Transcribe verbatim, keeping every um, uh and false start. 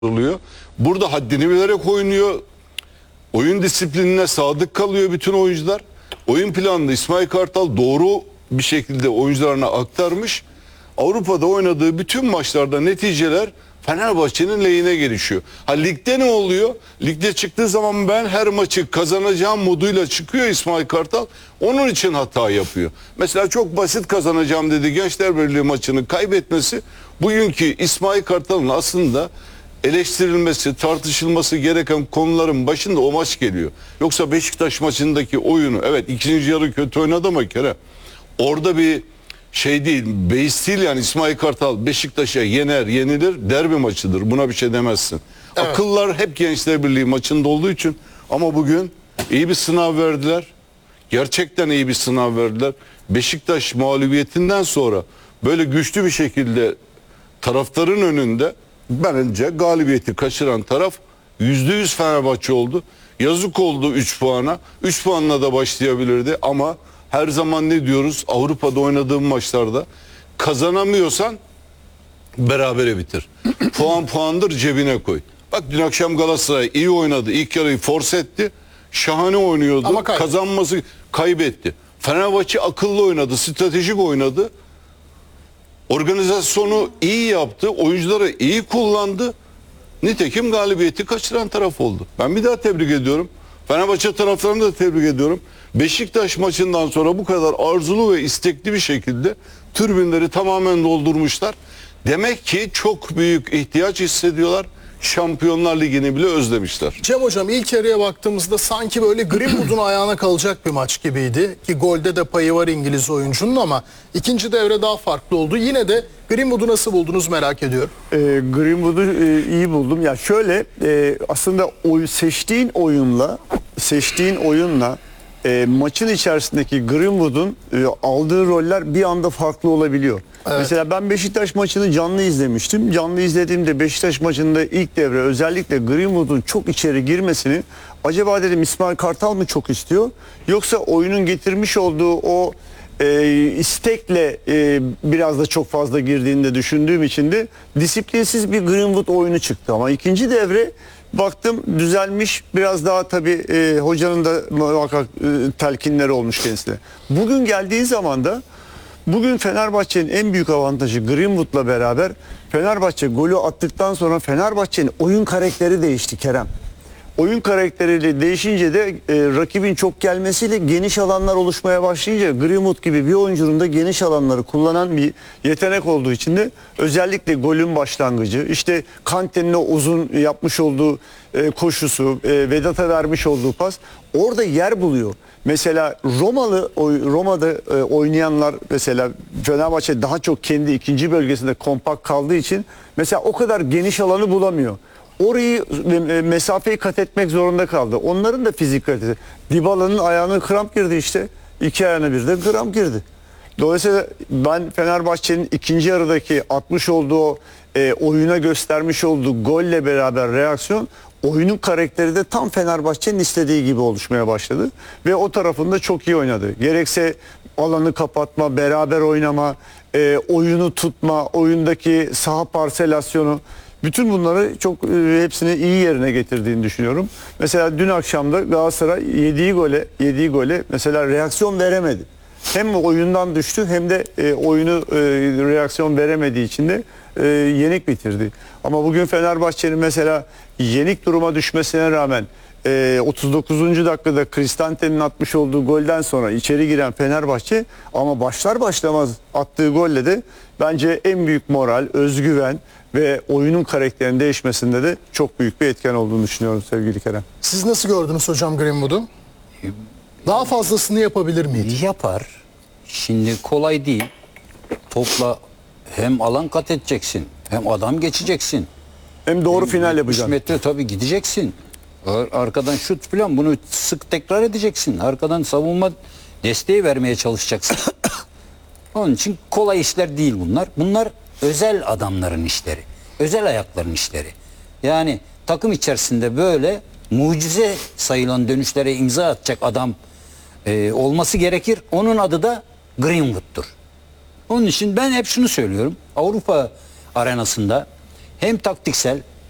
oluyor. Burada haddini bilerek oynuyor. Oyun disiplinine sadık kalıyor bütün oyuncular. Oyun planını İsmail Kartal doğru bir şekilde oyuncularına aktarmış. Avrupa'da oynadığı bütün maçlarda neticeler Fenerbahçe'nin lehine gelişiyor. Ha ligde ne oluyor? Ligde çıktığı zaman ben her maçı kazanacağım moduyla çıkıyor İsmail Kartal. Onun için hata yapıyor. Mesela çok basit kazanacağım dedi Gençler Birliği maçını kaybetmesi bugünkü İsmail Kartal'ın aslında eleştirilmesi, tartışılması gereken konuların başında o maç geliyor. Yoksa Beşiktaş maçındaki oyunu, evet ikinci yarı kötü oynadı ama Kerem orada bir şey değil, beis değil yani. İsmail Kartal Beşiktaş'a yener, yenilir, derbi maçıdır. Buna bir şey demezsin. Evet. Akıllar hep Gençler Birliği maçında olduğu için ama bugün iyi bir sınav verdiler. Gerçekten iyi bir sınav verdiler. Beşiktaş mağlubiyetinden sonra böyle güçlü bir şekilde taraftarın önünde bence galibiyeti kaçıran taraf yüzde yüz Fenerbahçe oldu. Yazık oldu üç puana. üç puanla da başlayabilirdi ama her zaman ne diyoruz? Avrupa'da oynadığım maçlarda kazanamıyorsan berabere bitir. Puan puandır, cebine koy. Bak dün akşam Galatasaray iyi oynadı. İlk yarıyı force etti. Şahane oynuyordu. Ama kazanması kaybetti. Fenerbahçe akıllı oynadı, stratejik oynadı. Organizasyonu iyi yaptı. Oyuncuları iyi kullandı. Nitekim galibiyeti kaçıran taraf oldu. Ben bir daha tebrik ediyorum. Fenerbahçe taraftarını da tebrik ediyorum. Beşiktaş maçından sonra bu kadar arzulu ve istekli bir şekilde tribünleri tamamen doldurmuşlar. Demek ki çok büyük ihtiyaç hissediyorlar. Şampiyonlar Ligi'ni bile özlemişler. Cem Hocam ilk yarıya baktığımızda sanki böyle Greenwood'un ayağına kalacak bir maç gibiydi. Ki golde de payı var İngiliz oyuncunun ama ikinci devre daha farklı oldu. Yine de Greenwood'u nasıl buldunuz merak ediyorum. E, Greenwood'u e, iyi buldum. Ya şöyle e, aslında oy, seçtiğin oyunla seçtiğin oyunla e, maçın içerisindeki Greenwood'un e, aldığı roller bir anda farklı olabiliyor. Evet. Mesela ben Beşiktaş maçını canlı izlemiştim. Canlı izlediğimde Beşiktaş maçında ilk devre özellikle Greenwood'un çok içeri girmesini acaba dedim İsmail Kartal mı çok istiyor? Yoksa oyunun getirmiş olduğu o e, istekle e, biraz da çok fazla girdiğini de düşündüğüm için de disiplinsiz bir Greenwood oyunu çıktı. Ama ikinci devre baktım düzelmiş, biraz daha tabii e, hocanın da muhakkak e, telkinleri olmuş kendisine. Bugün geldiği zaman da bugün Fenerbahçe'nin en büyük avantajı Greenwood'la beraber Fenerbahçe golü attıktan sonra Fenerbahçe'nin oyun karakteri değişti Kerem. Oyun karakteriyle değişince de e, rakibin çok gelmesiyle geniş alanlar oluşmaya başlayınca Greenwood gibi bir oyuncunun da geniş alanları kullanan bir yetenek olduğu için de özellikle golün başlangıcı, işte Kante'nin o uzun yapmış olduğu e, koşusu, e, Vedat'a vermiş olduğu pas orada yer buluyor. Mesela Romalı Roma'da e, oynayanlar mesela Fenerbahçe daha çok kendi ikinci bölgesinde kompakt kaldığı için mesela o kadar geniş alanı bulamıyor. Orayı mesafeyi kat etmek zorunda kaldı. Onların da fizik kalitesi. Dybala'nın ayağına kramp girdi işte. İki ayağına bir de kramp girdi. Dolayısıyla ben Fenerbahçe'nin ikinci yarıdaki atmış olduğu e, oyuna göstermiş olduğu golle beraber reaksiyon oyunun karakteri de tam Fenerbahçe'nin istediği gibi oluşmaya başladı. Ve o tarafında çok iyi oynadı. Gerekse alanı kapatma, beraber oynama, e, oyunu tutma, oyundaki saha parselasyonu. Bütün bunları çok e, hepsini iyi yerine getirdiğini düşünüyorum. Mesela dün akşam da Galatasaray yediği gole, yediği gole mesela reaksiyon veremedi. Hem oyundan düştü hem de e, oyunu e, reaksiyon veremediği için de e, yenik bitirdi. Ama bugün Fenerbahçe'nin mesela yenik duruma düşmesine rağmen e, otuz dokuzuncu dakikada Kristante'nin atmış olduğu golden sonra içeri giren Fenerbahçe ama başlar başlamaz attığı golle de bence en büyük moral, özgüven ve oyunun karakterinin değişmesinde de çok büyük bir etken olduğunu düşünüyorum sevgili Kerem. Siz nasıl gördünüz hocam Greenwood'u? Daha fazlasını yapabilir miydi? Yapar. Şimdi kolay değil. Topla hem alan kat edeceksin, hem adam geçeceksin. Hem doğru hem final yapacaksın. üç metre tabii gideceksin. Arkadan şut falan bunu sık tekrar edeceksin. Arkadan savunma desteği vermeye çalışacaksın. Onun için kolay işler değil bunlar. Bunlar özel adamların işleri. Özel ayakların işleri. Yani takım içerisinde böyle mucize sayılan dönüşlere imza atacak adam e, olması gerekir. Onun adı da Greenwood'tur. Onun için ben hep şunu söylüyorum. Avrupa arenasında hem taktiksel